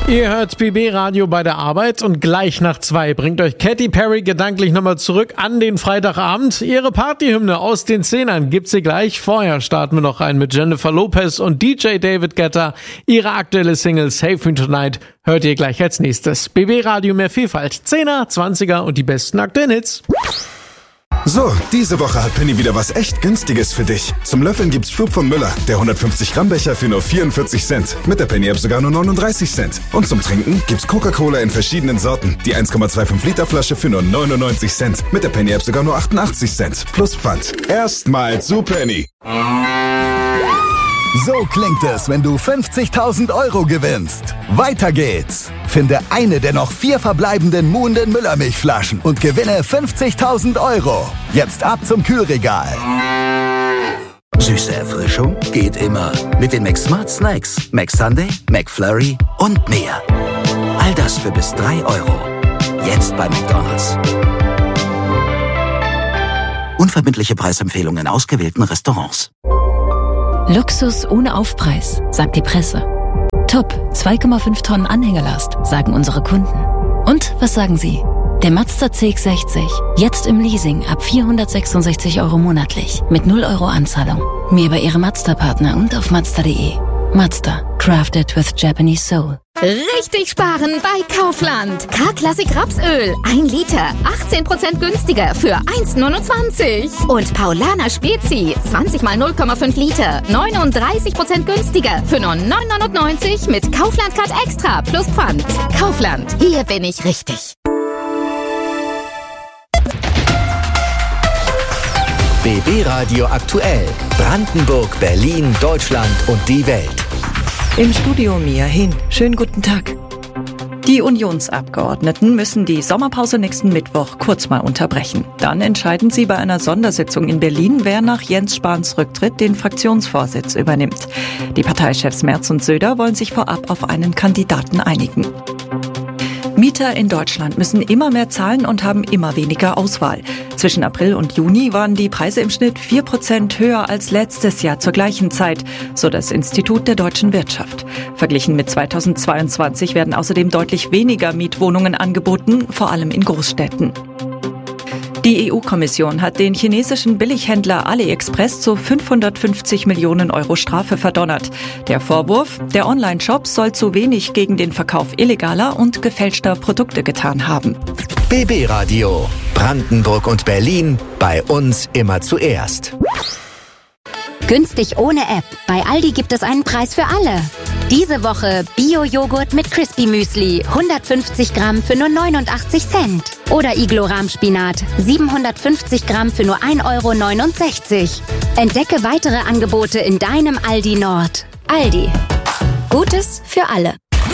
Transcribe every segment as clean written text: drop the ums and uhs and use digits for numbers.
Ihr hört BB Radio bei der Arbeit und gleich nach 2 bringt euch Katy Perry gedanklich nochmal zurück an den Freitagabend. Ihre Partyhymne aus den 10ern gibt's sie gleich. Vorher starten wir noch rein mit Jennifer Lopez und DJ David Guetta. Ihre aktuelle Single Save Me Tonight hört ihr gleich als nächstes. BB Radio, mehr Vielfalt. 10er, 20er und die besten aktuellen Hits. So, diese Woche hat Penny wieder was echt Günstiges für dich. Zum Löffeln gibt's Flug von Müller, der 150 Gramm Becher für nur 44 Cent. Mit der Penny-App sogar nur 39 Cent. Und zum Trinken gibt's Coca-Cola in verschiedenen Sorten. Die 1,25 Liter Flasche für nur 99 Cent. Mit der Penny-App sogar nur 88 Cent. Plus Pfand. Erstmal zu Penny. So klingt es, wenn du 50.000 Euro gewinnst. Weiter geht's. Finde eine der noch 4 verbleibenden muhenden Müllermilchflaschen und gewinne 50.000 Euro. Jetzt ab zum Kühlregal. Süße Erfrischung geht immer. Mit den McSmart Snacks, McSunday, McFlurry und mehr. All das für bis 3 Euro. Jetzt bei McDonald's. Unverbindliche Preisempfehlungen in ausgewählten Restaurants. Luxus ohne Aufpreis, sagt die Presse. Top, 2,5 Tonnen Anhängelast, sagen unsere Kunden. Und was sagen Sie? Der Mazda CX-60, jetzt im Leasing ab 466 Euro monatlich, mit 0 Euro Anzahlung. Mehr bei Ihrem Mazda-Partner und auf Mazda.de. Mazda, crafted with Japanese soul. Richtig sparen bei Kaufland. K-Klassik Rapsöl, 1 Liter, 18% günstiger für 1,29. Und Paulaner Spezi, 20 mal 0,5 Liter, 39% günstiger für nur 9,99 mit Kaufland Card Extra plus Pfand. Kaufland, hier bin ich richtig. BB Radio aktuell. Brandenburg, Berlin, Deutschland und die Welt. Im Studio Mia Hin. Schönen guten Tag. Die Unionsabgeordneten müssen die Sommerpause nächsten Mittwoch kurz mal unterbrechen. Dann entscheiden sie bei einer Sondersitzung in Berlin, wer nach Jens Spahns Rücktritt den Fraktionsvorsitz übernimmt. Die Parteichefs Merz und Söder wollen sich vorab auf einen Kandidaten einigen. Mieter in Deutschland müssen immer mehr zahlen und haben immer weniger Auswahl. Zwischen April und Juni waren die Preise im Schnitt 4% höher als letztes Jahr zur gleichen Zeit, so das Institut der deutschen Wirtschaft. Verglichen mit 2022 werden außerdem deutlich weniger Mietwohnungen angeboten, vor allem in Großstädten. Die EU-Kommission hat den chinesischen Billighändler AliExpress zu 550 Millionen Euro Strafe verdonnert. Der Vorwurf, der Online-Shop soll zu wenig gegen den Verkauf illegaler und gefälschter Produkte getan haben. BB Radio. Brandenburg und Berlin. Bei uns immer zuerst. Günstig ohne App. Bei Aldi gibt es einen Preis für alle. Diese Woche Bio-Joghurt mit Crispy Müsli, 150 Gramm für nur 89 Cent. Oder Iglo-Rahmspinat, 750 Gramm für nur 1,69 Euro. Entdecke weitere Angebote in deinem Aldi Nord. Aldi. Gutes für alle.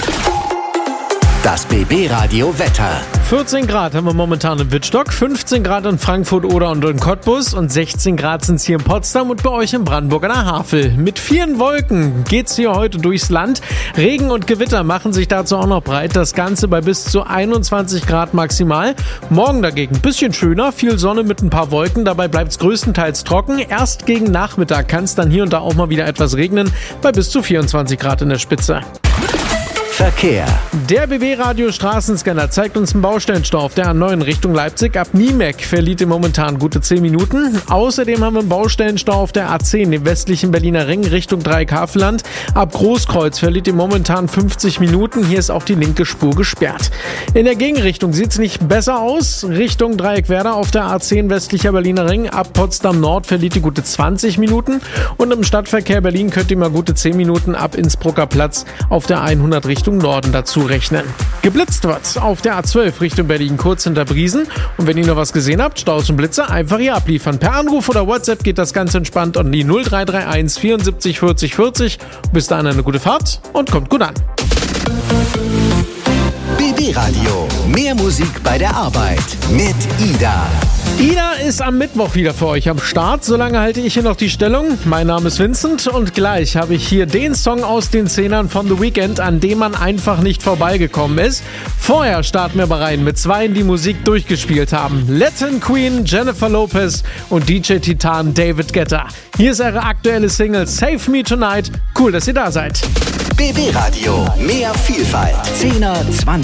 Das BB Radio Wetter. 14 Grad haben wir momentan in Wittstock, 15 Grad in Frankfurt oder und in Cottbus und 16 Grad sind es hier in Potsdam und bei euch in Brandenburg an der Havel. Mit vielen Wolken geht's hier heute durchs Land. Regen und Gewitter machen sich dazu auch noch breit. Das Ganze bei bis zu 21 Grad maximal. Morgen dagegen ein bisschen schöner, viel Sonne mit ein paar Wolken. Dabei bleibt's größtenteils trocken. Erst gegen Nachmittag kann es dann hier und da auch mal wieder etwas regnen, bei bis zu 24 Grad in der Spitze. Verkehr. Der BB-Radio Straßenscanner zeigt uns einen Baustellenstau auf der A9 Richtung Leipzig. Ab Niemek verliert ihr momentan gute 10 Minuten. Außerdem haben wir einen Baustellenstau auf der A10 im westlichen Berliner Ring Richtung Dreieck-Havelland. Ab Großkreuz verliert ihr momentan 50 Minuten. Hier ist auch die linke Spur gesperrt. In der Gegenrichtung sieht es nicht besser aus. Richtung Dreieck-Werder auf der A10 westlicher Berliner Ring. Ab Potsdam Nord verliert ihr gute 20 Minuten. Und im Stadtverkehr Berlin könnt ihr mal gute 10 Minuten ab Innsbrucker Platz auf der 100 Richtung Norden dazu rechnen. Geblitzt wird auf der A12 Richtung Berlin kurz hinter Briesen. Und wenn ihr noch was gesehen habt, Staus und Blitze, einfach hier abliefern. Per Anruf oder WhatsApp geht das ganz entspannt an die 0331 74 40 40. Bis dahin eine gute Fahrt und kommt gut an. BB Radio. Mehr Musik bei der Arbeit mit Ida. Ida ist am Mittwoch wieder für euch am Start. Solange halte ich hier noch die Stellung. Mein Name ist Vincent und gleich habe ich hier den Song aus den 10ern von The Weeknd, an dem man einfach nicht vorbeigekommen ist. Vorher starten wir aber rein mit zweien, die Musik durchgespielt haben. Latin Queen Jennifer Lopez und DJ-Titan David Guetta. Hier ist ihre aktuelle Single Save Me Tonight. Cool, dass ihr da seid. BB Radio. Mehr Vielfalt. 10er, 20er.